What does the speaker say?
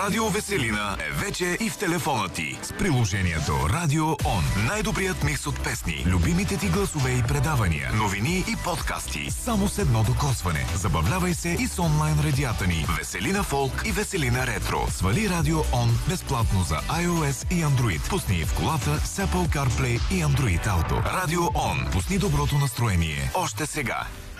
Радио Веселина е вече и в телефона ти. С приложението Радио Он. Най-добрият микс от песни, любимите ти гласове и предавания, новини и подкасти. Само с едно докосване. Забавлявай се и с онлайн радията ни Веселина Фолк и Веселина Ретро. Свали Радио Он безплатно за iOS и Android. Пусни в колата с Apple CarPlay и Android Auto. Радио Он. Пусни доброто настроение. Още сега.